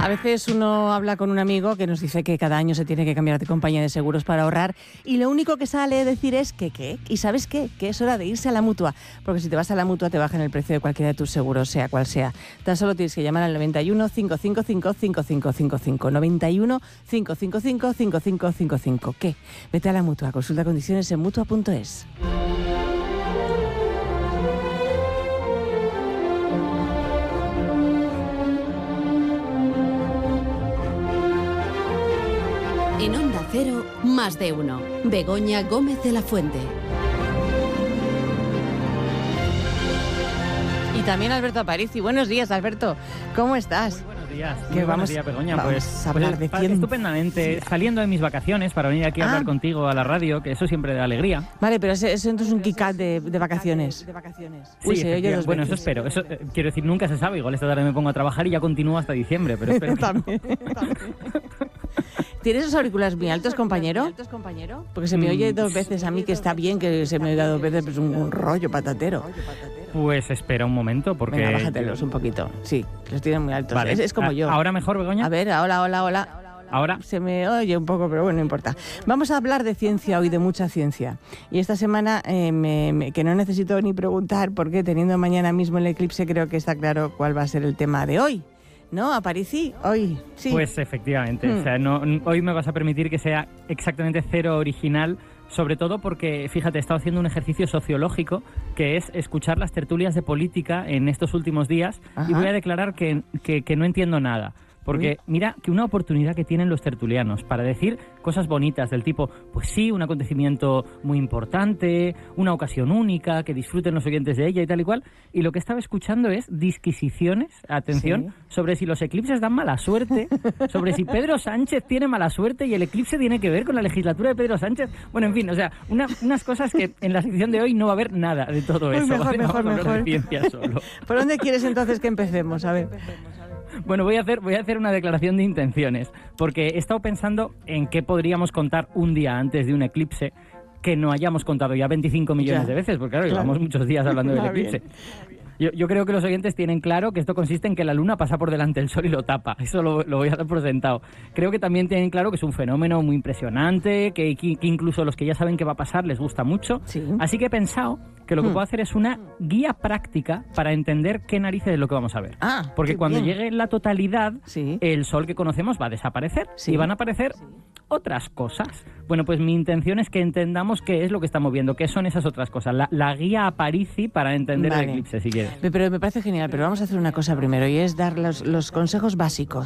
A veces uno habla con un amigo que nos dice que cada año se tiene que cambiar de compañía de seguros para ahorrar y lo único que sale decir es que ¿qué? ¿Y sabes qué? Que es hora de irse a la Mutua, porque si te vas a la Mutua te bajan el precio de cualquiera de tus seguros, sea cual sea. Tan solo tienes que llamar al 91 555 5555. 91 555 5555. ¿Qué? Vete a la Mutua, consulta condiciones en Mutua.es. En Onda Cero, Más de Uno. Begoña Gómez de la Fuente. Y también Alberto Aparici. Buenos días, Alberto. ¿Cómo estás? Muy buenos días. Que Buenos días, Begoña. Vamos a hablar de ciencia. Estupendamente. Saliendo de mis vacaciones para venir aquí a hablar contigo a la radio, que eso siempre da alegría. Vale, pero eso entonces es un kick-out de vacaciones. Uy, se oye dos bueno, veces. Eso espero. Eso, quiero decir, nunca se sabe. Igual esta tarde me pongo a trabajar y ya continúo hasta diciembre, pero espero que También. ¿Tienes los auriculares muy altos, compañero? Porque se me oye dos veces a mí, que está bien que se me oiga dos veces, pues un rollo patatero. Pues espera un momento, porque... Venga, bájatelos un poquito. Sí, los tienen muy altos. Vale. Es como yo. ¿Ahora mejor, Begoña? A ver, hola. ¿Ahora? Se me oye un poco, pero bueno, no importa. Vamos a hablar de ciencia hoy, de mucha ciencia. Y esta semana, que no necesito ni preguntar, porque teniendo mañana mismo el eclipse, creo que está claro cuál va a ser el tema de hoy. ¿No, Aparici? Hoy, sí. Pues efectivamente. O sea, hoy me vas a permitir que sea exactamente cero original, sobre todo porque, fíjate, he estado haciendo un ejercicio sociológico que es escuchar las tertulias de política en estos últimos días. Ajá. Y voy a declarar que no entiendo nada. Porque mira que una oportunidad que tienen los tertulianos para decir cosas bonitas del tipo, pues sí, un acontecimiento muy importante, una ocasión única, que disfruten los oyentes de ella y tal y cual. Y lo que estaba escuchando es disquisiciones, atención, sobre si los eclipses dan mala suerte, sobre si Pedro Sánchez tiene mala suerte y el eclipse tiene que ver con la legislatura de Pedro Sánchez. Bueno, en fin, o sea, unas cosas que en la sección de hoy no va a haber nada de todo eso. Mejor. De ciencia solo. ¿Por dónde quieres entonces que empecemos? A ver. Bueno, voy a hacer una declaración de intenciones, porque he estado pensando en qué podríamos contar un día antes de un eclipse que no hayamos contado ya 25 millones de veces, porque claro, llevamos muchos días hablando del eclipse. Yo creo que los oyentes tienen claro que esto consiste en que la luna pasa por delante del sol y lo tapa. Eso lo voy a dar por sentado. Creo que también tienen claro que es un fenómeno muy impresionante, que incluso los que ya saben qué va a pasar les gusta mucho. Sí. Así que he pensado que lo que puedo hacer es una guía práctica para entender qué narices es lo que vamos a ver. Porque cuando llegue la totalidad, el sol que conocemos va a desaparecer y van a aparecer otras cosas. Bueno, pues mi intención es que entendamos qué es lo que estamos viendo, qué son esas otras cosas. La guía Aparici para entender el eclipse, si quieres. Pero me parece genial, pero vamos a hacer una cosa primero y es dar los consejos básicos.